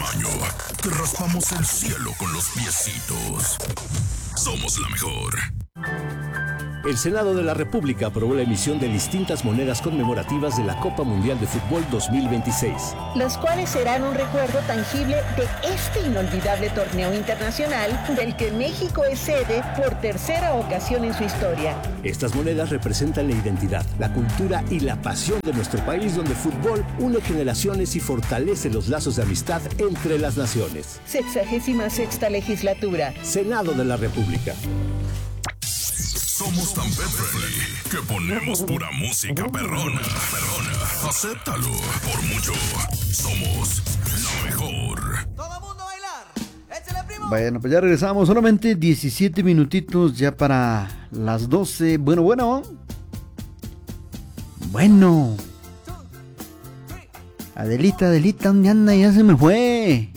tamaño. Te raspamos el cielo con los piecitos. Somos la mejor. El Senado de la República aprobó la emisión de distintas monedas conmemorativas de la Copa Mundial de Fútbol 2026. Las cuales serán un recuerdo tangible de este inolvidable torneo internacional del que México es sede por tercera ocasión en su historia. Estas monedas representan la identidad, la cultura y la pasión de nuestro país, donde el fútbol une generaciones y fortalece los lazos de amistad entre las naciones. 66ª legislatura. Senado de la República. Somos tan pet friendly que ponemos pura música perrona. Acéptalo, por mucho. Somos la mejor. Todo mundo a bailar. Échale, primo. Bueno, pues ya regresamos. Solamente 17 minutitos ya para las 12. Bueno. Adelita, ¿dónde anda? Ya se me fue.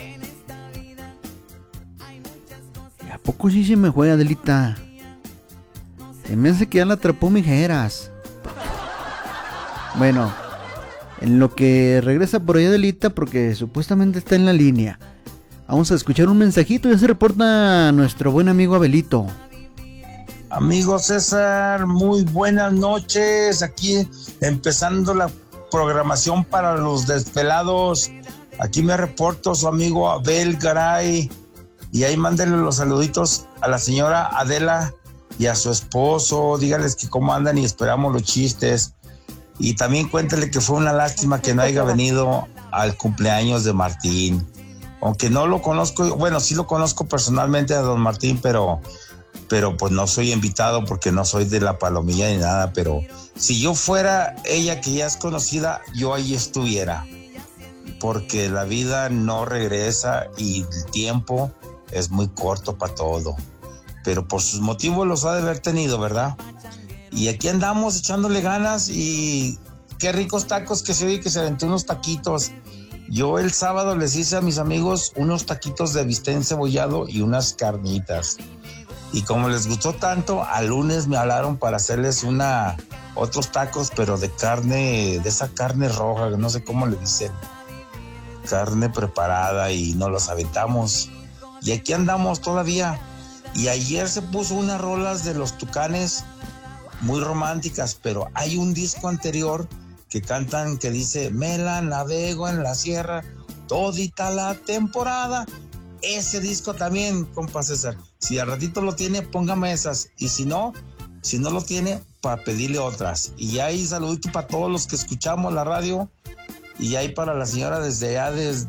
¿A poco sí se me fue, Adelita? Se me hace que ya la atrapó Mijeras. Bueno, en lo que regresa por ahí Adelita, porque supuestamente está en la línea, vamos a escuchar un mensajito. Ya se reporta nuestro buen amigo Abelito. Amigo César, muy buenas noches. Aquí empezando la programación para los desvelados. Aquí me reporto su amigo Abel Garay. Y ahí mándenle los saluditos a la señora Adela y a su esposo. Díganles que cómo andan y esperamos los chistes. Y también cuéntale que fue una lástima que no haya venido al cumpleaños de Martín. Aunque no lo conozco, bueno, sí lo conozco personalmente a don Martín, pero pues no soy invitado porque no soy de la palomilla ni nada. Pero si yo fuera ella, que ya es conocida, yo ahí estuviera. Porque la vida no regresa y el tiempo es muy corto para todo. Pero por sus motivos los ha de haber tenido, ¿verdad? Y aquí andamos echándole ganas y qué ricos tacos que se oye que se aventó unos taquitos. Yo el sábado les hice a mis amigos unos taquitos de bistec encebollado y unas carnitas. Y como les gustó tanto, al lunes me hablaron para hacerles otros tacos, pero de carne, de esa carne roja, no sé cómo le dicen. Carne preparada y nos los aventamos. Y aquí andamos todavía. Y ayer se puso unas rolas de los Tucanes muy románticas, pero hay un disco anterior que cantan que dice: me la navego en la sierra todita la temporada. Ese disco también, compa César. Si al ratito lo tiene, póngame esas. Y si no lo tiene, para pedirle otras. Y ahí saludito para todos los que escuchamos la radio. Y ahí para la señora desde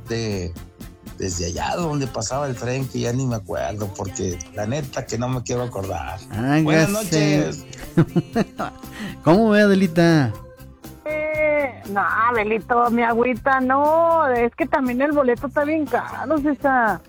allá donde pasaba el tren, que ya ni me acuerdo, porque la neta que no me quiero acordar. Buenas noches. ¿Cómo ve, Adelita? No, Adelito, mi agüita, no, es que también el boleto está bien caro, César.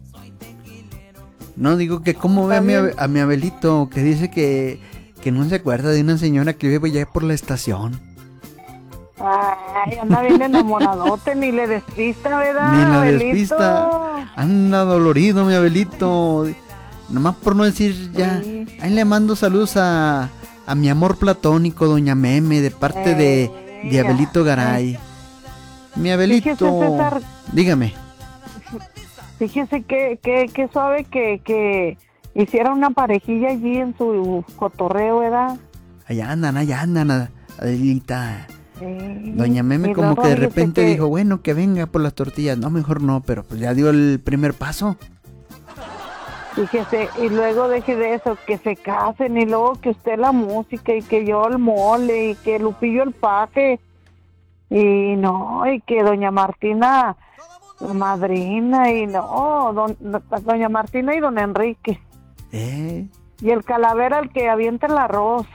No, digo que cómo ve a mi Abelito, que dice que no se acuerda de una señora que vive allá por la estación. Ay, anda bien enamoradote, ni le despista, ¿verdad, ni la Abelito? Despista. Anda dolorido, mi Abelito. Nomás por no decir ya. Sí. Ahí le mando saludos a mi amor platónico, doña Meme, de parte de Abelito Garay. Mi Abelito. Fíjese, César, dígame. Fíjese que suave que hiciera una parejilla allí en su cotorreo, ¿verdad? Allá andan, Adelita. Doña Meme como que de repente dijo, bueno, que venga por las tortillas. No, mejor no, pero pues ya dio el primer paso. Fíjese, y luego deje de eso, que se casen, y luego que usted la música, y que yo el mole, y que Lupillo el paje, y no, y que doña Martina, la madrina, y no, doña Martina y don Enrique. Y el Calavera el que avienta el arroz.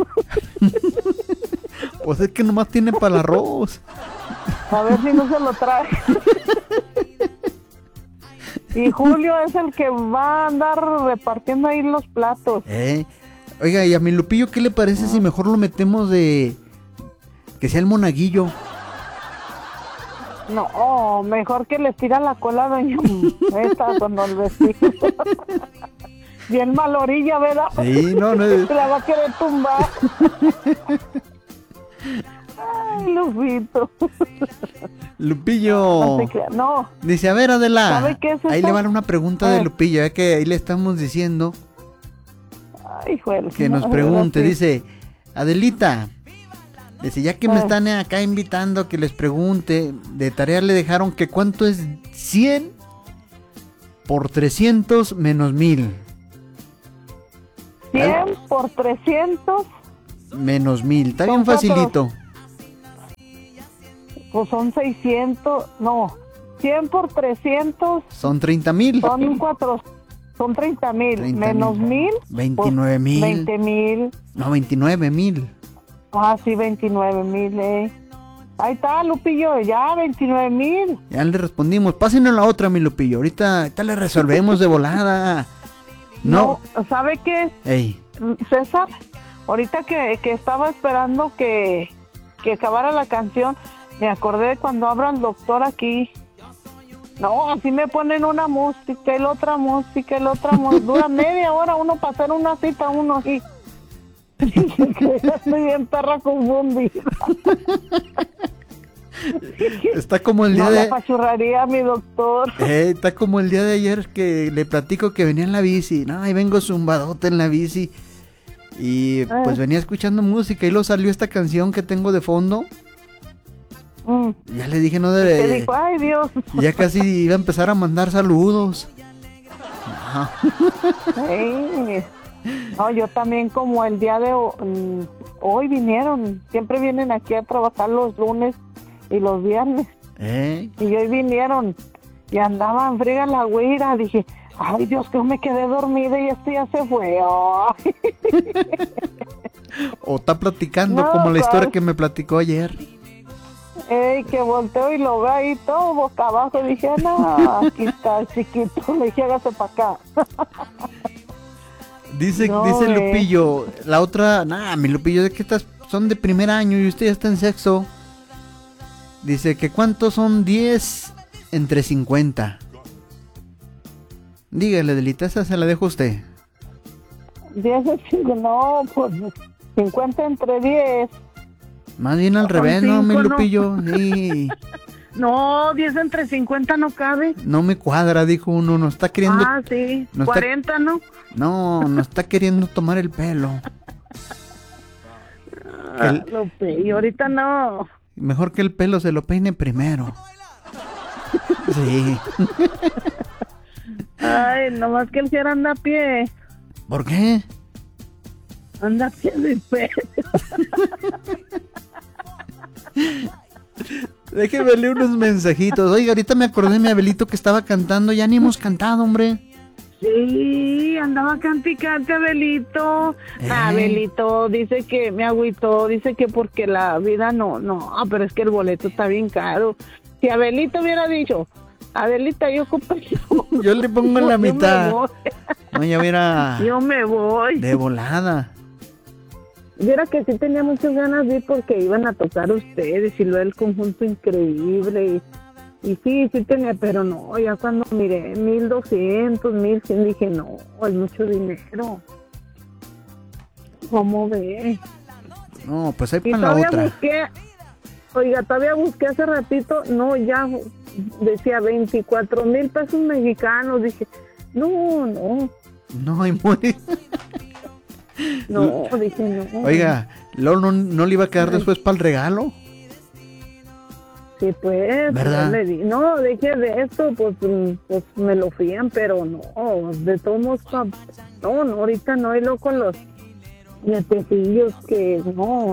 Pues es que nomás tiene para el arroz. A ver si no se lo trae. Y Julio es el que va a andar repartiendo ahí los platos. Oiga, y a mi Lupillo, ¿qué le parece si mejor lo metemos de... que sea el monaguillo? No, mejor que le tira la cola a doña esta con el vestido. Bien malorilla, ¿verdad? Sí, no. La va a querer tumbar. Ay, Lupito. Lupillo. No te creas, no. Dice, a ver, Adela. ¿Sabe qué es ahí eso? le van una pregunta de Lupillo, ya que ahí le estamos diciendo Ay, juez, que nos no, pregunte. sí. Dice, Adelita, dice, ya que me están acá invitando a que les pregunte, de tarea le dejaron que cuánto es 100 por 300 menos 1000. 100 por 300, Menos 1000. Está bien Son cuatro. facilito. pues son 600, no, 100 por 300 Son 30,000. son 30,000, 30,000. menos 1000, 29,000. 20,000. No, 29,000. Ah, sí, 29,000, Ahí está, Lupillo, ya, 29,000. Ya le respondimos. Pásenos la otra, mi Lupillo. Ahorita le resolvemos de volada. No. ¿Sabe qué, Ey. César? Ahorita que estaba esperando que acabara la canción, me acordé de cuando abra el doctor aquí. No, así me ponen una música y la otra música y la otra música. Dura media hora uno para hacer una cita, uno aquí. Estoy bien perra confundida. Está como el día No de... la pachurraría, mi doctor. Está como el día de ayer que le platico que venía en la bici. No, ahí vengo zumbadote en la bici. Y pues venía escuchando música y luego salió esta canción que tengo de fondo. Ya le dije, no Te debe... dijo, ay Dios. Ya casi iba a empezar a mandar saludos. No. Sí. No, yo también como el día de hoy vinieron. Siempre vienen aquí a trabajar los lunes y los viernes. Y hoy vinieron y andaban friega la güira. Dije, ay Dios, que me quedé dormida y esto ya se fue. Ay. O está platicando No, como la historia ¿cuál? que me platicó ayer. Que volteo y lo ve ahí todo boca abajo. Dije, no, aquí está el chiquito. Le dije, hágase para acá. Dice No, Lupillo, la otra, mi Lupillo, de que estas son de primer año y usted ya está en sexto. Dice que cuántos son 10 entre 50. Dígale, Delita, esa se la dejo a usted. 10 de 5, no, pues 50 entre 10. Más bien al Son revés, ¿no, mi 5, ¿no? Lupillo? Sí. No, 10 entre 50 no cabe. No me cuadra, dijo uno, nos está queriendo... Ah, sí, no está- 40, ¿no? No, nos está queriendo tomar el pelo. Y ahorita no. Mejor que el pelo se lo peine primero. Sí. Ay, nomás que el Ger anda a pie. ¿Por qué? Anda a pie de pelo. Déjeme leer unos mensajitos. Oiga, ahorita me acordé de mi Abelito que estaba cantando. Ya ni hemos cantado, hombre. Sí, andaba canticante Abelito. Abelito dice que me agüitó, dice que porque la vida no, pero es que el boleto está bien caro. Si Abelito hubiera dicho, Adelita, yo ocupo Yo le pongo en la mitad. Yo me voy. No, ya hubiera Yo me voy. de volada. Viera que sí tenía muchas ganas de ir porque iban a tocar ustedes y luego el conjunto increíble y sí tenía, pero no, ya cuando miré 1,200, 1,100 dije no, es mucho dinero. ¿Cómo ve? No, pues ahí Y para la todavía otra. todavía busqué hace ratito, no, ya decía 24,000 pesos mexicanos, dije, no, No, hay muy... dije no. Oiga, ¿luego no le iba a quedar después para el regalo? Sí, pues, ¿verdad? No, dije de esto, pues me lo fían, pero no, de todos modos, no, ahorita no, y luego con los nietecillos que, no,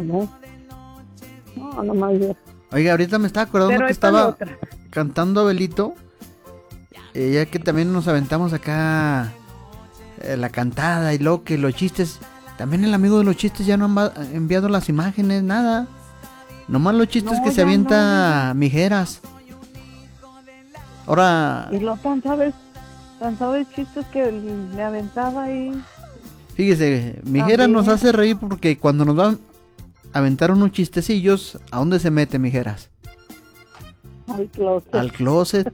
nomás yo. Oiga, ahorita me estaba acordando Pero que ahí está la estaba otra. cantando Abelito. Ya que también nos aventamos acá la cantada y luego que los chistes. También el amigo de los chistes ya no han enviado las imágenes, nada. Nomás los chistes No, que se ya avienta Mijeras. Ahora, Y lo tan sabes chistes que me aventaba ahí. fíjese, Mijeras nos hace reír porque cuando nos va a aventar unos chistecillos, ¿a dónde se mete Mijeras? Al closet. Al closet.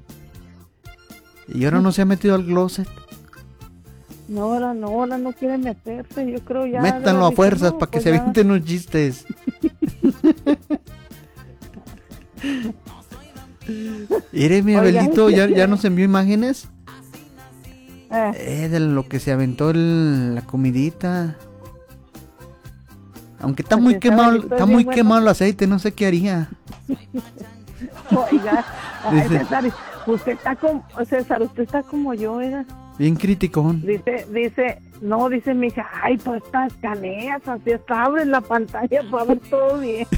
Y ahora no se ha metido al closet. No, ahora no quiere meterse, yo creo ya. Métanlo a dije, fuerzas no, para que pues se ya. avienten los chistes. Mire, mi Oiga. Abelito ya nos envió imágenes de lo que se aventó la comidita. Aunque está Pues muy ese quemado, Abelito está es muy bien quemado el aceite, no sé qué haría. Oiga, ay, Dice- César, usted está como yo, ¿verdad? Bien criticón. Dice mi hija, ay, pues estas escaneas, así está, abre la pantalla para ver todo bien.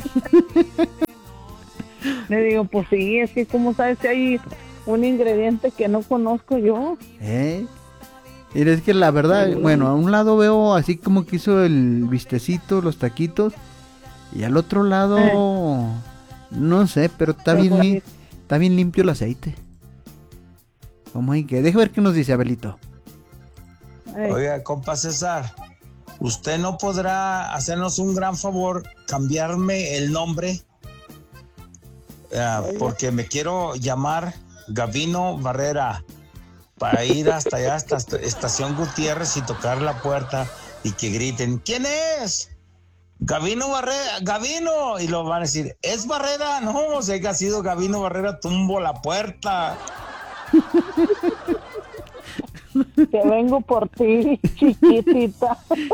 Le digo, pues sí, es que como sabes si hay un ingrediente que no conozco yo. Mira, es que la verdad, bueno, a un lado veo así como que hizo el bistecito, los taquitos, y al otro lado, no sé, pero está bien limpio el aceite. ¿Cómo hay que? Deja ver qué nos dice Abelito. Oiga, compa César, ¿usted no podrá hacernos un gran favor, cambiarme el nombre? Porque me quiero llamar Gavino Barrera, para ir hasta allá, hasta Estación Gutiérrez y tocar la puerta y que griten, ¿quién es? Gavino Barrera, Gavino, y lo van a decir, ¿es Barrera? No, si haya sido Gavino Barrera, tumbo la puerta. Que vengo por ti, chiquitita.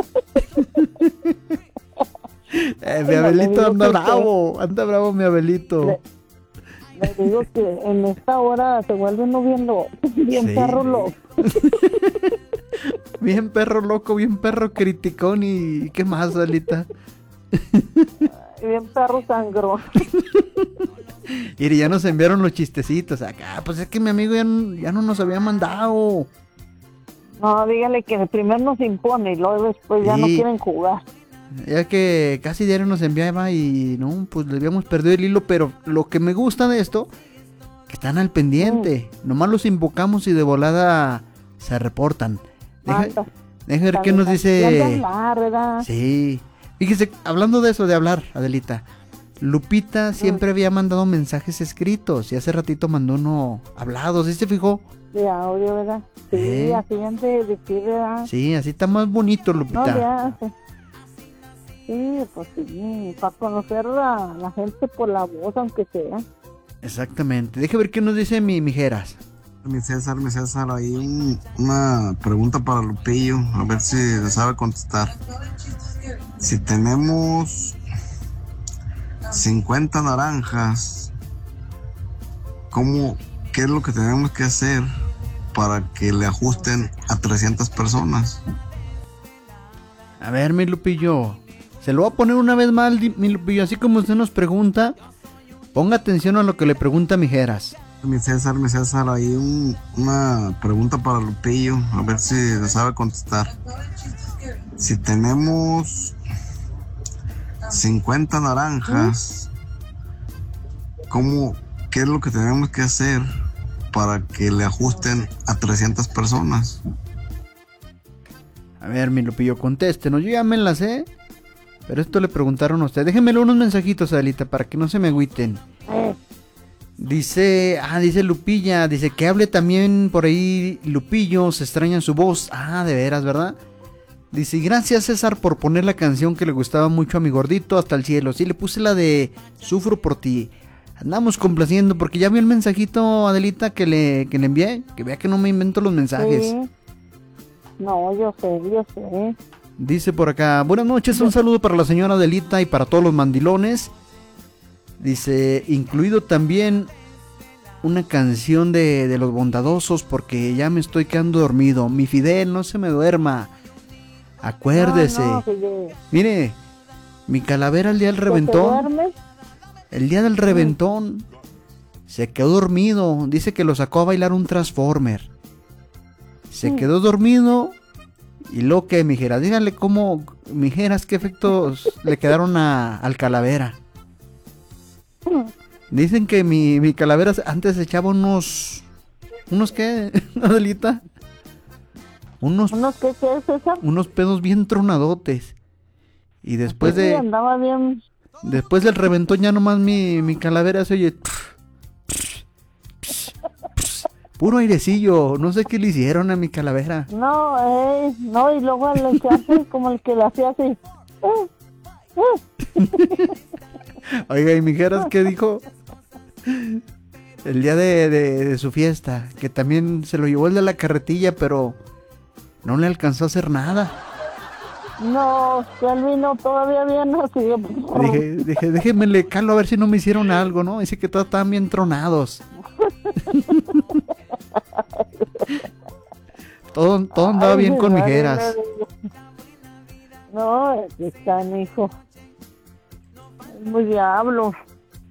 Mi Abelito anda bravo mi Abelito. Le digo que en esta hora se vuelve uno bien Sí. perro loco. Bien perro loco, bien perro criticón y ¿qué más, Abelita? Bien perro sangrón. Y ya nos enviaron los chistecitos acá, pues es que mi amigo ya no nos había mandado. No, dígale que primero nos impone y luego después ya no Sí. quieren jugar. Ya que casi diario nos enviaba y no, pues le habíamos perdido el hilo, pero lo que me gusta de esto, que están al pendiente. Nomás los invocamos y de volada se reportan. Deja ver qué nos dice. Hablar, ¿verdad? Sí. Fíjese, hablando de eso, de hablar, Adelita. Lupita siempre había mandado mensajes escritos y hace ratito mandó uno hablado, ¿sí se fijó? De audio, ¿verdad? Sí, así han de decir, ¿verdad? Sí, así está más bonito, No, Lupita. ya, sí, pues sí, para conocer a la gente por la voz, aunque sea. Exactamente. Deje ver qué nos dice mi Mijeras. Mi César, hay una pregunta para Lupillo, a ver si le sabe contestar. Si tenemos 50 naranjas, ¿qué es lo que tenemos que hacer para que le ajusten a 300 personas? A ver, mi Lupillo, se lo voy a poner una vez más, mi Lupillo, así como usted nos pregunta, ponga atención a lo que le pregunta Mijeras. Mi César, hay una pregunta para Lupillo, a ver si le sabe contestar. Si tenemos 50 naranjas, ¿qué es lo que tenemos que hacer para que le ajusten a 300 personas? A ver, mi Lupillo, contéstenos, yo ya me la sé, pero esto le preguntaron a usted. Déjenmelo unos mensajitos, Adelita, para que no se me agüiten. Dice Lupilla, dice que hable también por ahí Lupillo, se extraña su voz. Ah, de veras, ¿verdad? Dice, gracias César por poner la canción que le gustaba mucho a mi gordito hasta el cielo. Sí, le puse la de Sufro por ti. Andamos complaciendo porque ya vio el mensajito, Adelita, que le envié. Que vea que no me invento los mensajes. Sí. No, yo sé. Dice por acá, buenas noches, un saludo para la señora Adelita y para todos los mandilones. Dice, incluido también una canción de los bondadosos porque ya me estoy quedando dormido. Mi Fidel, no se me duerma. Acuérdese. No, Mire, mi calavera el día del reventón. El día del reventón se quedó dormido. Dice que lo sacó a bailar un Transformer. Se quedó dormido. Y lo que, Mijeras, díganle cómo, Mijeras, qué efectos le quedaron al calavera. Dicen que mi calavera antes echaba unos ¿qué, Adelita? ¿Unos qué es, César? Unos pedos bien tronadotes. Y después Sí, andaba bien. Después del reventón ya nomás mi calavera se oye puro airecillo. No sé qué le hicieron a mi calavera. No, y luego le echarse como el que le hacía así. Oiga, ¿y Mijeras qué dijo? El día de su fiesta, que también se lo llevó el de la carretilla, pero no le alcanzó a hacer nada. No, que él vino todavía bien así. Dije, déjenme le calo a ver si no me hicieron algo, ¿no? Dice que todos estaban bien tronados. todo andaba bien con mijeras. No, están, hijo. Es muy diablo.